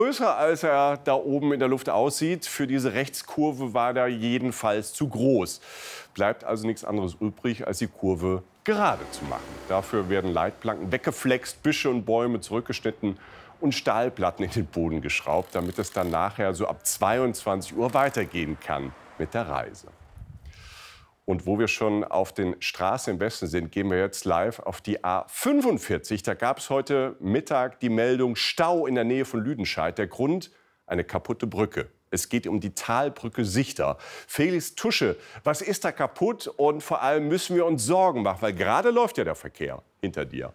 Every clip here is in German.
Größer, als er da oben in der Luft aussieht. Für diese Rechtskurve war er jedenfalls zu groß. Bleibt also nichts anderes übrig, als die Kurve gerade zu machen. Dafür werden Leitplanken weggeflext, Büsche und Bäume zurückgeschnitten und Stahlplatten in den Boden geschraubt, damit es dann nachher so ab 22 Uhr weitergehen kann mit der Reise. Und wo wir schon auf den Straßen im Westen sind, gehen wir jetzt live auf die A45. Da gab es heute Mittag die Meldung Stau in der Nähe von Lüdenscheid. Der Grund: eine kaputte Brücke. Es geht um die Talbrücke Sichter. Felix Tusche, was ist da kaputt? Und vor allem müssen wir uns Sorgen machen, weil gerade läuft ja der Verkehr hinter dir.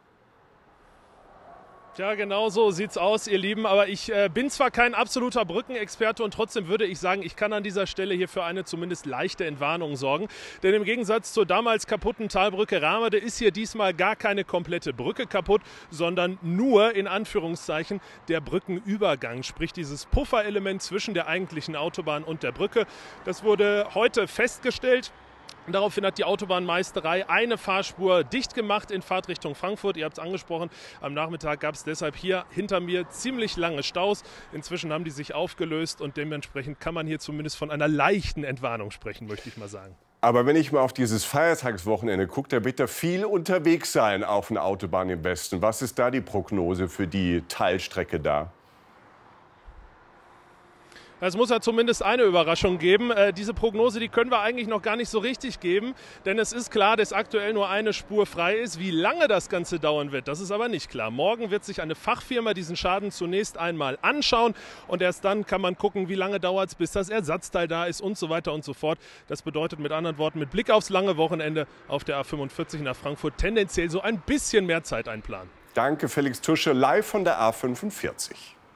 Ja, genau so sieht's aus, ihr Lieben. Aber ich bin zwar kein absoluter Brückenexperte und trotzdem würde ich sagen, ich kann an dieser Stelle hier für eine zumindest leichte Entwarnung sorgen. Denn im Gegensatz zur damals kaputten Talbrücke Ramede ist hier diesmal gar keine komplette Brücke kaputt, sondern nur, in Anführungszeichen, der Brückenübergang. Sprich dieses Pufferelement zwischen der eigentlichen Autobahn und der Brücke. Das wurde heute festgestellt. Daraufhin hat die Autobahnmeisterei eine Fahrspur dicht gemacht in Fahrtrichtung Frankfurt. Ihr habt es angesprochen, am Nachmittag gab es deshalb hier hinter mir ziemlich lange Staus. Inzwischen haben die sich aufgelöst und dementsprechend kann man hier zumindest von einer leichten Entwarnung sprechen, möchte ich mal sagen. Aber wenn ich mal auf dieses Feiertagswochenende gucke, da wird da viel unterwegs sein auf einer Autobahn im Westen. Was ist da die Prognose für die Teilstrecke da? Es muss ja zumindest eine Überraschung geben. Diese Prognose, die können wir eigentlich noch gar nicht so richtig geben. Denn es ist klar, dass aktuell nur eine Spur frei ist. Wie lange das Ganze dauern wird, das ist aber nicht klar. Morgen wird sich eine Fachfirma diesen Schaden zunächst einmal anschauen. Und erst dann kann man gucken, wie lange dauert es, bis das Ersatzteil da ist und so weiter und so fort. Das bedeutet mit anderen Worten, mit Blick aufs lange Wochenende auf der A45 nach Frankfurt tendenziell so ein bisschen mehr Zeit einplanen. Danke, Felix Tusche, live von der A45.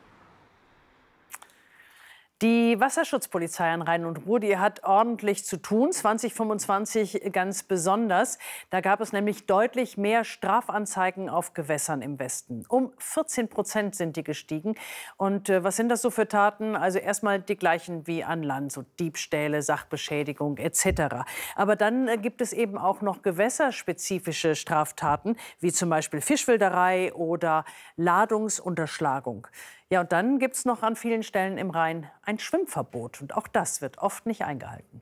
Die Wasserschutzpolizei an Rhein und Ruhr, die hat ordentlich zu tun, 2025 ganz besonders. Da gab es nämlich deutlich mehr Strafanzeigen auf Gewässern im Westen. Um 14% sind die gestiegen. Und was sind das so für Taten? Also erstmal die gleichen wie an Land, so Diebstähle, Sachbeschädigung etc. Aber dann gibt es eben auch noch gewässerspezifische Straftaten, wie zum Beispiel Fischwilderei oder Ladungsunterschlagung. Ja, und dann gibt es noch an vielen Stellen im Rhein ein Schwimmverbot. Und auch das wird oft nicht eingehalten.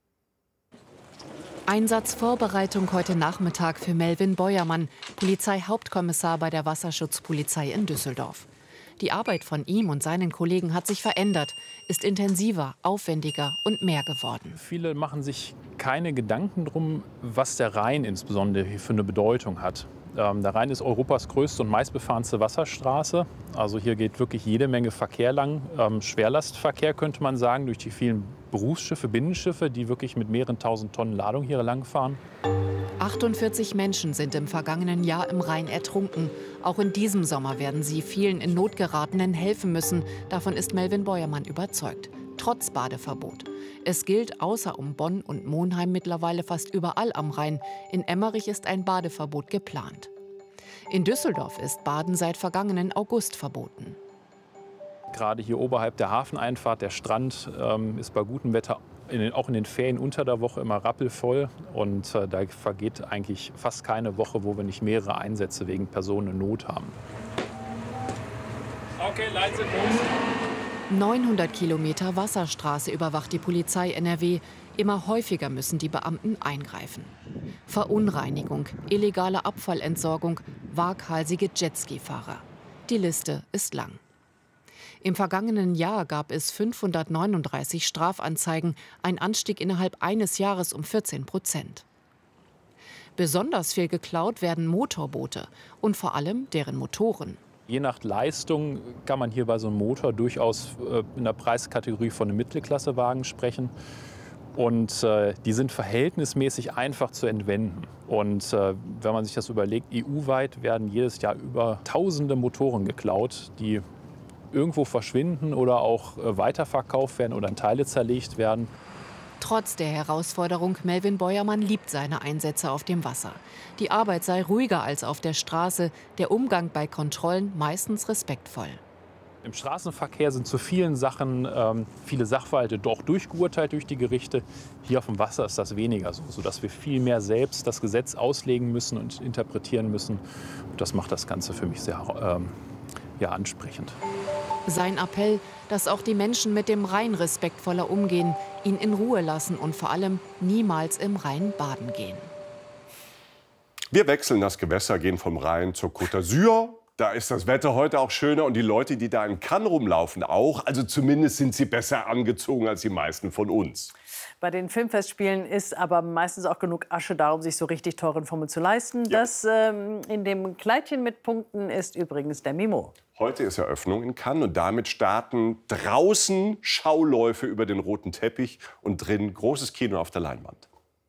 Einsatzvorbereitung heute Nachmittag für Melvin Beuermann, Polizeihauptkommissar bei der Wasserschutzpolizei in Düsseldorf. Die Arbeit von ihm und seinen Kollegen hat sich verändert, ist intensiver, aufwendiger und mehr geworden. Viele machen sich keine Gedanken drum, was der Rhein insbesondere hier für eine Bedeutung hat. Der Rhein ist Europas größte und meistbefahrenste Wasserstraße. Also hier geht wirklich jede Menge Verkehr lang. Schwerlastverkehr könnte man sagen, durch die vielen Berufsschiffe, Binnenschiffe, die wirklich mit mehreren tausend Tonnen Ladung hier lang fahren. 48 Menschen sind im vergangenen Jahr im Rhein ertrunken. Auch in diesem Sommer werden sie vielen in Not geratenen helfen müssen. Davon ist Melvin Beuermann überzeugt. Trotz Badeverbot. Es gilt außer um Bonn und Monheim mittlerweile fast überall am Rhein. In Emmerich ist ein Badeverbot geplant. In Düsseldorf ist Baden seit vergangenen August verboten. Gerade hier oberhalb der Hafeneinfahrt, der Strand ist bei gutem Wetter auch in den Ferien unter der Woche immer rappelvoll. Und da vergeht eigentlich fast keine Woche, wo wir nicht mehrere Einsätze wegen Personen in Not haben. Okay, Leute sind los. 900 Kilometer Wasserstraße überwacht die Polizei NRW. Immer häufiger müssen die Beamten eingreifen. Verunreinigung, illegale Abfallentsorgung, waghalsige Jetski-Fahrer. Die Liste ist lang. Im vergangenen Jahr gab es 539 Strafanzeigen, ein Anstieg innerhalb eines Jahres um 14%. Besonders viel geklaut werden Motorboote und vor allem deren Motoren. Je nach Leistung kann man hier bei so einem Motor durchaus in der Preiskategorie von einem Mittelklassewagen sprechen. Und die sind verhältnismäßig einfach zu entwenden. Und wenn man sich das überlegt, EU-weit werden jedes Jahr über Tausende Motoren geklaut, die irgendwo verschwinden oder auch weiterverkauft werden oder in Teile zerlegt werden. Trotz der Herausforderung, Melvin Beuermann liebt seine Einsätze auf dem Wasser. Die Arbeit sei ruhiger als auf der Straße, der Umgang bei Kontrollen meistens respektvoll. Im Straßenverkehr sind zu vielen Sachen viele Sachverhalte doch durchgeurteilt durch die Gerichte. Hier auf dem Wasser ist das weniger so, sodass wir viel mehr selbst das Gesetz auslegen müssen und interpretieren müssen. Und das macht das Ganze für mich sehr ansprechend. Sein Appell, dass auch die Menschen mit dem Rhein respektvoller umgehen, ihn in Ruhe lassen und vor allem niemals im Rhein baden gehen. Wir wechseln das Gewässer, gehen vom Rhein zur Côte d'Azur. Da ist das Wetter heute auch schöner und die Leute, die da in Cannes rumlaufen, auch. Also zumindest sind sie besser angezogen als die meisten von uns. Bei den Filmfestspielen ist aber meistens auch genug Asche da, um sich so richtig teuren Fummel zu leisten. Ja. Das in dem Kleidchen mit Punkten ist übrigens Demi Moore. Heute ist Eröffnung in Cannes und damit starten draußen Schauläufe über den roten Teppich und drin großes Kino auf der Leinwand.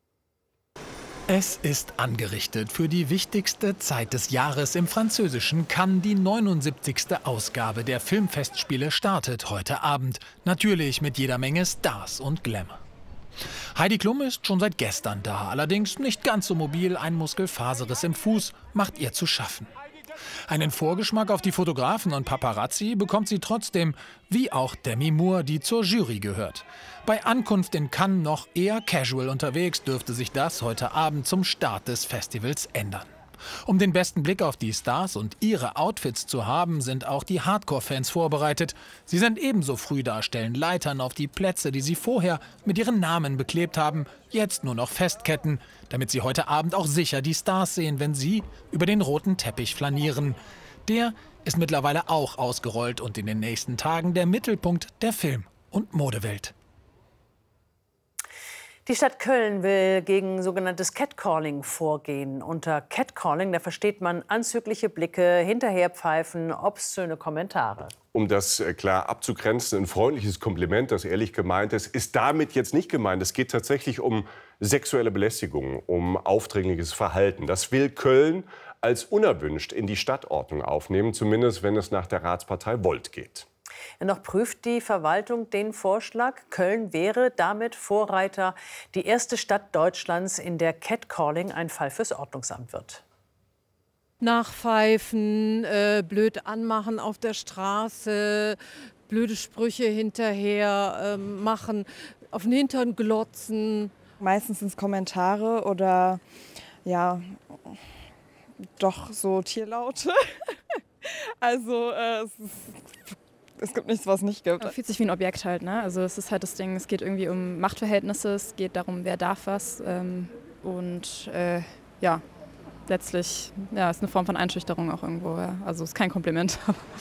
Es ist angerichtet für die wichtigste Zeit des Jahres im französischen Cannes. Die 79. Ausgabe der Filmfestspiele startet heute Abend. Natürlich mit jeder Menge Stars und Glamour. Heidi Klum ist schon seit gestern da, allerdings nicht ganz so mobil. Ein Muskelfaserriss im Fuß macht ihr zu schaffen. Einen Vorgeschmack auf die Fotografen und Paparazzi bekommt sie trotzdem, wie auch Demi Moore, die zur Jury gehört. Bei Ankunft in Cannes noch eher casual unterwegs, dürfte sich das heute Abend zum Start des Festivals ändern. Um den besten Blick auf die Stars und ihre Outfits zu haben, sind auch die Hardcore-Fans vorbereitet. Sie sind ebenso früh da, stellen Leitern auf die Plätze, die sie vorher mit ihren Namen beklebt haben, jetzt nur noch festketten, damit sie heute Abend auch sicher die Stars sehen, wenn sie über den roten Teppich flanieren. Der ist mittlerweile auch ausgerollt und in den nächsten Tagen der Mittelpunkt der Film- und Modewelt. Die Stadt Köln will gegen sogenanntes Catcalling vorgehen. Unter Catcalling, da versteht man anzügliche Blicke, Hinterherpfeifen, obszöne Kommentare. Um das klar abzugrenzen, ein freundliches Kompliment, das ehrlich gemeint ist damit jetzt nicht gemeint. Es geht tatsächlich um sexuelle Belästigung, um aufdringliches Verhalten. Das will Köln als unerwünscht in die Stadtordnung aufnehmen, zumindest wenn es nach der Ratspartei Volt geht. Noch prüft die Verwaltung den Vorschlag. Köln wäre damit Vorreiter, die erste Stadt Deutschlands, in der Catcalling ein Fall fürs Ordnungsamt wird. Nachpfeifen, blöd anmachen auf der Straße, blöde Sprüche hinterher machen, auf den Hintern glotzen. Meistens sind es Kommentare oder ja, doch so Tierlaute. Also es gibt nichts, was es nicht gibt. Man fühlt sich wie ein Objekt halt, ne? Also es ist halt das Ding, es geht irgendwie um Machtverhältnisse, es geht darum, wer darf was. Ja, letztlich ja, ist eine Form von Einschüchterung auch irgendwo. Ja. Also ist kein Kompliment.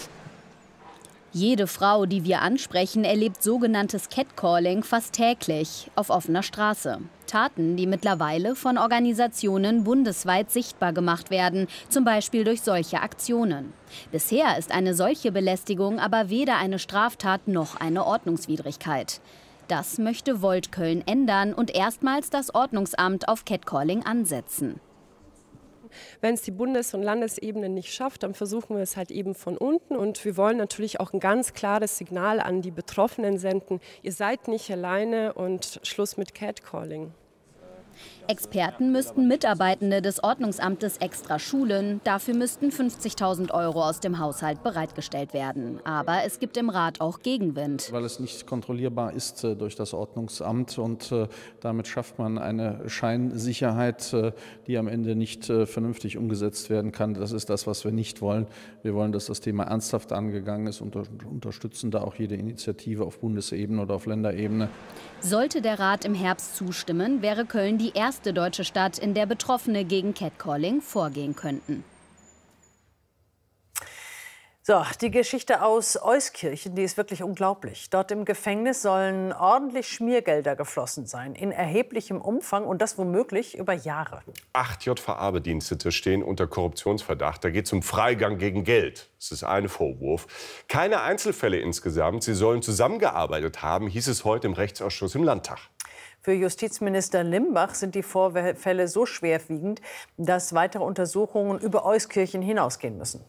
Jede Frau, die wir ansprechen, erlebt sogenanntes Catcalling fast täglich auf offener Straße. Taten, die mittlerweile von Organisationen bundesweit sichtbar gemacht werden, zum Beispiel durch solche Aktionen. Bisher ist eine solche Belästigung aber weder eine Straftat noch eine Ordnungswidrigkeit. Das möchte Volt Köln ändern und erstmals das Ordnungsamt auf Catcalling ansetzen. Wenn es die Bundes- und Landesebene nicht schafft, dann versuchen wir es halt eben von unten. Und wir wollen natürlich auch ein ganz klares Signal an die Betroffenen senden. Ihr seid nicht alleine und Schluss mit Catcalling. Experten müssten Mitarbeitende des Ordnungsamtes extra schulen. Dafür müssten 50.000 € aus dem Haushalt bereitgestellt werden. Aber es gibt im Rat auch Gegenwind. Weil es nicht kontrollierbar ist durch das Ordnungsamt und damit schafft man eine Scheinsicherheit, die am Ende nicht vernünftig umgesetzt werden kann. Das ist das, was wir nicht wollen. Wir wollen, dass das Thema ernsthaft angegangen ist und unterstützen da auch jede Initiative auf Bundesebene oder auf Länderebene. Sollte der Rat im Herbst zustimmen, wäre Köln die erste deutsche Stadt, in der Betroffene gegen Catcalling vorgehen könnten. So, die Geschichte aus Euskirchen, die ist wirklich unglaublich. Dort im Gefängnis sollen ordentlich Schmiergelder geflossen sein, in erheblichem Umfang und das womöglich über Jahre. 8 JVA-Bedienstete stehen unter Korruptionsverdacht. Da geht es um Freigang gegen Geld. Das ist ein Vorwurf. Keine Einzelfälle insgesamt. Sie sollen zusammengearbeitet haben, hieß es heute im Rechtsausschuss im Landtag. Für Justizminister Limbach sind die Vorfälle so schwerwiegend, dass weitere Untersuchungen über Euskirchen hinausgehen müssen.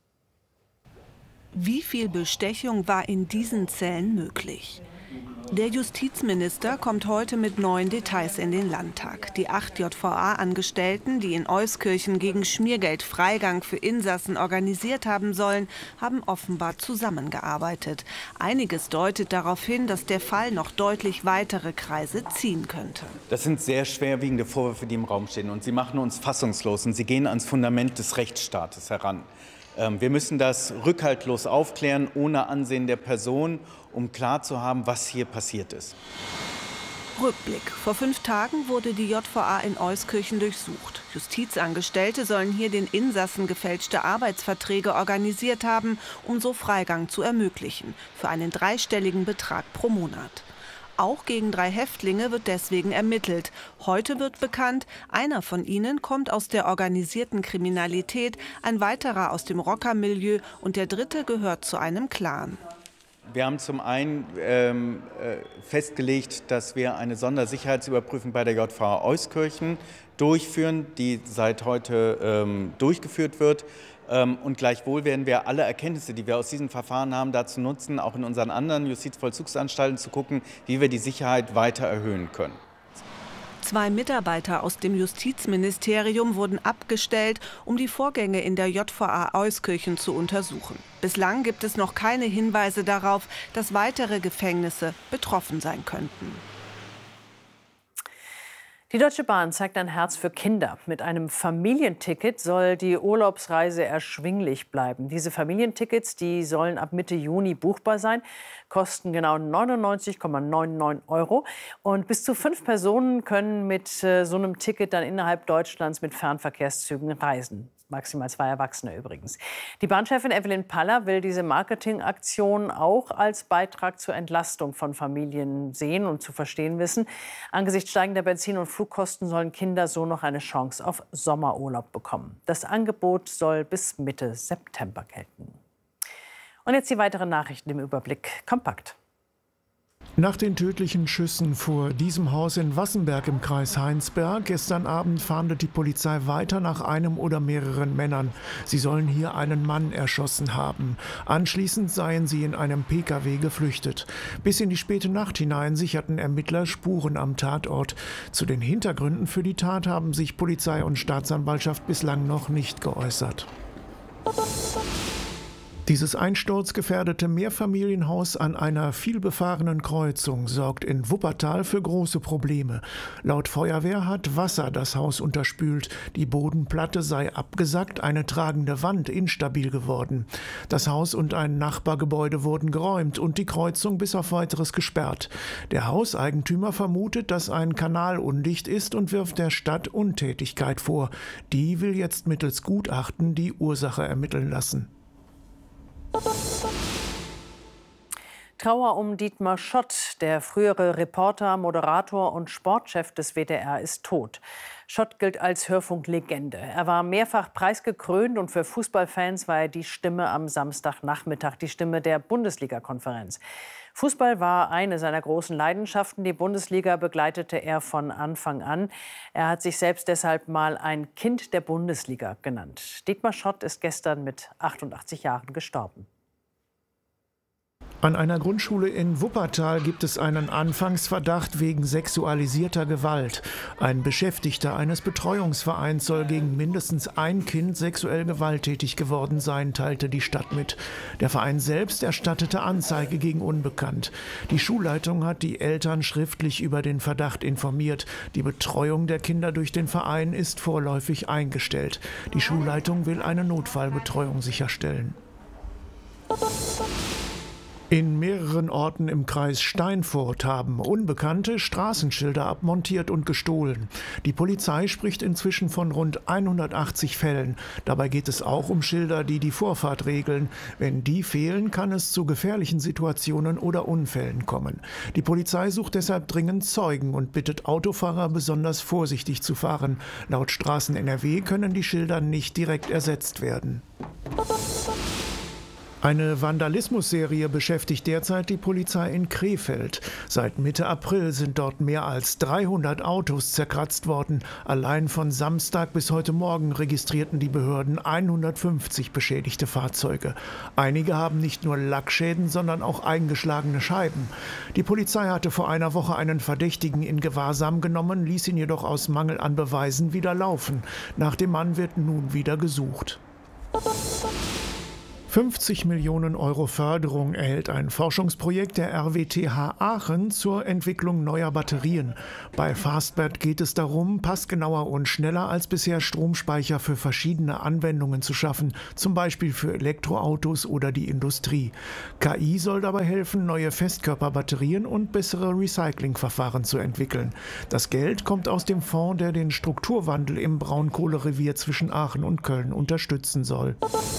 Wie viel Bestechung war in diesen Zellen möglich? Der Justizminister kommt heute mit neuen Details in den Landtag. Die 8 JVA-Angestellten, die in Euskirchen gegen Schmiergeld Freigang für Insassen organisiert haben sollen, haben offenbar zusammengearbeitet. Einiges deutet darauf hin, dass der Fall noch deutlich weitere Kreise ziehen könnte. Das sind sehr schwerwiegende Vorwürfe, die im Raum stehen. Und sie machen uns fassungslos und sie gehen ans Fundament des Rechtsstaates heran. Wir müssen das rückhaltlos aufklären, ohne Ansehen der Person, um klar zu haben, was hier passiert ist. Rückblick. Vor 5 Tagen wurde die JVA in Euskirchen durchsucht. Justizangestellte sollen hier den Insassen gefälschte Arbeitsverträge organisiert haben, um so Freigang zu ermöglichen, für einen 3-stelligen Betrag pro Monat. Auch gegen 3 Häftlinge wird deswegen ermittelt. Heute wird bekannt, einer von ihnen kommt aus der organisierten Kriminalität, ein weiterer aus dem Rockermilieu und der dritte gehört zu einem Clan. Wir haben zum einen festgelegt, dass wir eine Sondersicherheitsüberprüfung bei der JVA Euskirchen durchführen, die seit heute durchgeführt wird. Und gleichwohl werden wir alle Erkenntnisse, die wir aus diesem Verfahren haben, dazu nutzen, auch in unseren anderen Justizvollzugsanstalten zu gucken, wie wir die Sicherheit weiter erhöhen können. 2 Mitarbeiter aus dem Justizministerium wurden abgestellt, um die Vorgänge in der JVA Euskirchen zu untersuchen. Bislang gibt es noch keine Hinweise darauf, dass weitere Gefängnisse betroffen sein könnten. Die Deutsche Bahn zeigt ein Herz für Kinder. Mit einem Familienticket soll die Urlaubsreise erschwinglich bleiben. Diese Familientickets, die sollen ab Mitte Juni buchbar sein, kosten genau 99,99 € und bis zu 5 Personen können mit so einem Ticket dann innerhalb Deutschlands mit Fernverkehrszügen reisen. Maximal 2 Erwachsene übrigens. Die Bahnchefin Evelyn Paller will diese Marketingaktion auch als Beitrag zur Entlastung von Familien sehen und zu verstehen wissen. Angesichts steigender Benzin- und Flugkosten sollen Kinder so noch eine Chance auf Sommerurlaub bekommen. Das Angebot soll bis Mitte September gelten. Und jetzt die weiteren Nachrichten im Überblick kompakt. Nach den tödlichen Schüssen vor diesem Haus in Wassenberg im Kreis Heinsberg gestern Abend fahndet die Polizei weiter nach einem oder mehreren Männern. Sie sollen hier einen Mann erschossen haben. Anschließend seien sie in einem Pkw geflüchtet. Bis in die späte Nacht hinein sicherten Ermittler Spuren am Tatort. Zu den Hintergründen für die Tat haben sich Polizei und Staatsanwaltschaft bislang noch nicht geäußert. Dieses einsturzgefährdete Mehrfamilienhaus an einer vielbefahrenen Kreuzung sorgt in Wuppertal für große Probleme. Laut Feuerwehr hat Wasser das Haus unterspült. Die Bodenplatte sei abgesackt, eine tragende Wand instabil geworden. Das Haus und ein Nachbargebäude wurden geräumt und die Kreuzung bis auf Weiteres gesperrt. Der Hauseigentümer vermutet, dass ein Kanal undicht ist und wirft der Stadt Untätigkeit vor. Die will jetzt mittels Gutachten die Ursache ermitteln lassen. Trauer um Dietmar Schott. Der frühere Reporter, Moderator und Sportchef des WDR ist tot. Schott gilt als Hörfunklegende. Er war mehrfach preisgekrönt und für Fußballfans war er die Stimme am Samstagnachmittag, die Stimme der Bundesliga-Konferenz. Fußball war eine seiner großen Leidenschaften. Die Bundesliga begleitete er von Anfang an. Er hat sich selbst deshalb mal ein Kind der Bundesliga genannt. Dietmar Schott ist gestern mit 88 Jahren gestorben. An einer Grundschule in Wuppertal gibt es einen Anfangsverdacht wegen sexualisierter Gewalt. Ein Beschäftigter eines Betreuungsvereins soll gegen mindestens ein Kind sexuell gewalttätig geworden sein, teilte die Stadt mit. Der Verein selbst erstattete Anzeige gegen Unbekannt. Die Schulleitung hat die Eltern schriftlich über den Verdacht informiert. Die Betreuung der Kinder durch den Verein ist vorläufig eingestellt. Die Schulleitung will eine Notfallbetreuung sicherstellen. In mehreren Orten im Kreis Steinfurt haben Unbekannte Straßenschilder abmontiert und gestohlen. Die Polizei spricht inzwischen von rund 180 Fällen. Dabei geht es auch um Schilder, die die Vorfahrt regeln. Wenn die fehlen, kann es zu gefährlichen Situationen oder Unfällen kommen. Die Polizei sucht deshalb dringend Zeugen und bittet Autofahrer, besonders vorsichtig zu fahren. Laut Straßen NRW können die Schilder nicht direkt ersetzt werden. Eine Vandalismusserie beschäftigt derzeit die Polizei in Krefeld. Seit Mitte April sind dort mehr als 300 Autos zerkratzt worden. Allein von Samstag bis heute Morgen registrierten die Behörden 150 beschädigte Fahrzeuge. Einige haben nicht nur Lackschäden, sondern auch eingeschlagene Scheiben. Die Polizei hatte vor einer Woche einen Verdächtigen in Gewahrsam genommen, ließ ihn jedoch aus Mangel an Beweisen wieder laufen. Nach dem Mann wird nun wieder gesucht. 50 Millionen Euro Förderung erhält ein Forschungsprojekt der RWTH Aachen zur Entwicklung neuer Batterien. Bei Fastbat geht es darum, passgenauer und schneller als bisher Stromspeicher für verschiedene Anwendungen zu schaffen, zum Beispiel für Elektroautos oder die Industrie. KI soll dabei helfen, neue Festkörperbatterien und bessere Recyclingverfahren zu entwickeln. Das Geld kommt aus dem Fonds, der den Strukturwandel im Braunkohlerevier zwischen Aachen und Köln unterstützen soll.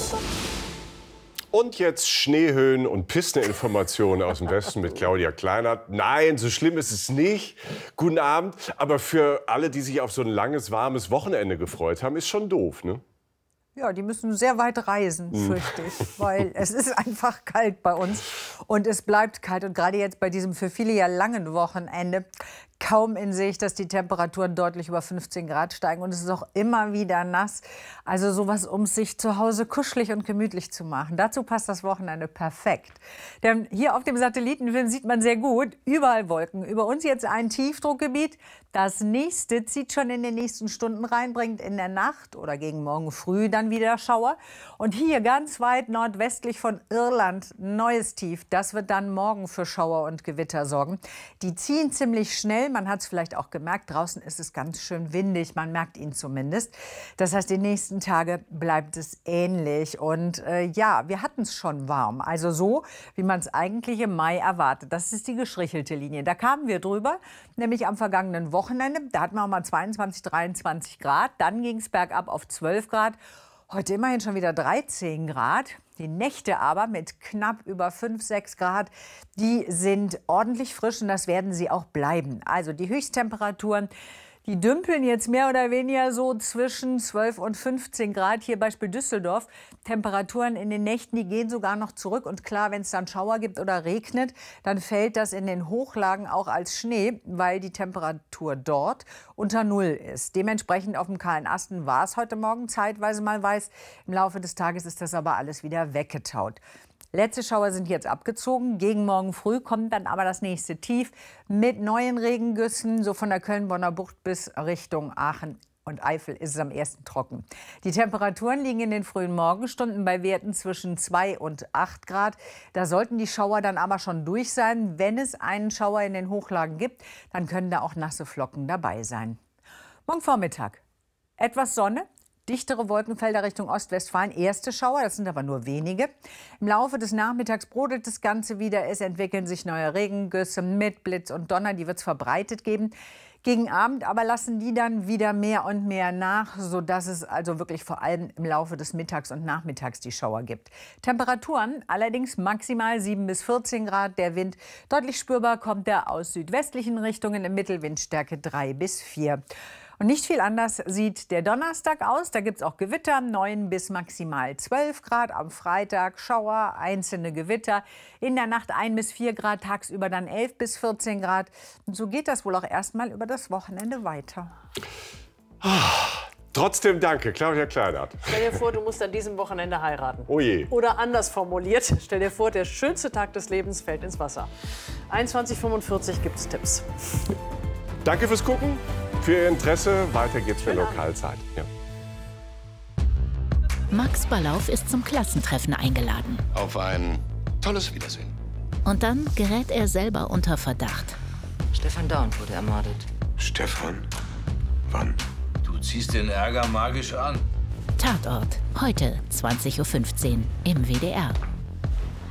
Und jetzt Schneehöhen und Pisteninformationen aus dem Westen mit Claudia Kleinert. Nein, so schlimm ist es nicht. Guten Abend. Aber für alle, die sich auf so ein langes, warmes Wochenende gefreut haben, ist schon doof, ne? Ja, die müssen sehr weit reisen, fürchte ich, weil es ist einfach kalt bei uns und es bleibt kalt. Und gerade jetzt bei diesem für viele ja langen Wochenende kaum in Sicht, dass die Temperaturen deutlich über 15 Grad steigen. Und es ist auch immer wieder nass. Also sowas, um sich zu Hause kuschelig und gemütlich zu machen. Dazu passt das Wochenende perfekt. Denn hier auf dem Satellitenfilm sieht man sehr gut, überall Wolken. Über uns jetzt ein Tiefdruckgebiet. Das nächste zieht schon in den nächsten Stunden rein, bringt in der Nacht oder gegen morgen früh dann wieder Schauer. Und hier ganz weit nordwestlich von Irland neues Tief. Das wird dann morgen für Schauer und Gewitter sorgen. Die ziehen ziemlich schnell. Man hat es vielleicht auch gemerkt, draußen ist es ganz schön windig. Man merkt ihn zumindest. Das heißt, die nächsten Tage bleibt es ähnlich. Und ja, wir hatten es schon warm. Also so, wie man es eigentlich im Mai erwartet. Das ist die gestrichelte Linie. Da kamen wir drüber, nämlich am vergangenen Wochenende. Da hatten wir auch mal 22, 23 Grad. Dann ging es bergab auf 12 Grad. Heute immerhin schon wieder 13 Grad. Die Nächte aber mit knapp über 5, 6 Grad, die sind ordentlich frisch und das werden sie auch bleiben. Also die Höchsttemperaturen, die dümpeln jetzt mehr oder weniger so zwischen 12 und 15 Grad. Hier Beispiel Düsseldorf. Temperaturen in den Nächten, die gehen sogar noch zurück. Und klar, wenn es dann Schauer gibt oder regnet, dann fällt das in den Hochlagen auch als Schnee, weil die Temperatur dort unter Null ist. Dementsprechend auf dem kahlen Asten war es heute Morgen zeitweise mal weiß. Im Laufe des Tages ist das aber alles wieder weggetaut. Letzte Schauer sind jetzt abgezogen. Gegen morgen früh kommt dann aber das nächste Tief mit neuen Regengüssen. So von der Köln-Bonner Bucht bis Richtung Aachen und Eifel ist es am ersten trocken. Die Temperaturen liegen in den frühen Morgenstunden bei Werten zwischen 2 und 8 Grad. Da sollten die Schauer dann aber schon durch sein. Wenn es einen Schauer in den Hochlagen gibt, dann können da auch nasse Flocken dabei sein. Morgen Vormittag etwas Sonne. Dichtere Wolkenfelder Richtung Ostwestfalen, erste Schauer, das sind aber nur wenige. Im Laufe des Nachmittags brodelt das Ganze wieder. Es entwickeln sich neue Regengüsse mit Blitz und Donner, die wird es verbreitet geben. Gegen Abend aber lassen die dann wieder mehr und mehr nach, sodass es also wirklich vor allem im Laufe des Mittags und Nachmittags die Schauer gibt. Temperaturen allerdings maximal 7 bis 14 Grad. Der Wind deutlich spürbar kommt er aus südwestlichen Richtungen in Mittelwindstärke 3 bis 4. Und nicht viel anders sieht der Donnerstag aus. Da gibt es auch Gewitter, 9 bis maximal 12 Grad. Am Freitag Schauer, einzelne Gewitter. In der Nacht 1 bis 4 Grad, tagsüber dann 11 bis 14 Grad. Und so geht das wohl auch erstmal über das Wochenende weiter. Trotzdem danke, Claudia Kleinert. Stell dir vor, du musst an diesem Wochenende heiraten. Oh je. Oder anders formuliert, stell dir vor, der schönste Tag des Lebens fällt ins Wasser. 21:45 gibt es Tipps. Danke fürs Gucken, für Ihr Interesse. Weiter geht's für Lokalzeit. Ja. Max Ballauf ist zum Klassentreffen eingeladen. Auf ein tolles Wiedersehen. Und dann gerät er selber unter Verdacht. Stefan Daun wurde ermordet. Stefan? Wann? Du ziehst den Ärger magisch an. Tatort, heute 20:15 Uhr im WDR.